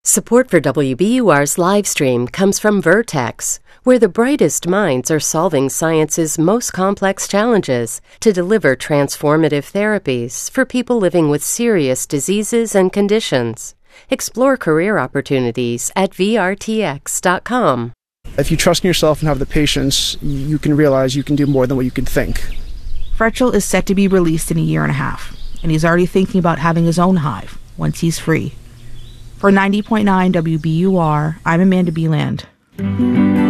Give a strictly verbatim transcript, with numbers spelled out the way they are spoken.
Support for W B U R's live stream comes from Vertex, where the brightest minds are solving science's most complex challenges to deliver transformative therapies for people living with serious diseases and conditions. Explore career opportunities at V R T X dot com. If you trust in yourself and have the patience, you can realize you can do more than what you can think. Frechel is set to be released in a year and a half, and he's already thinking about having his own hive once he's free. For ninety point nine W B U R, I'm Amanda Beeland.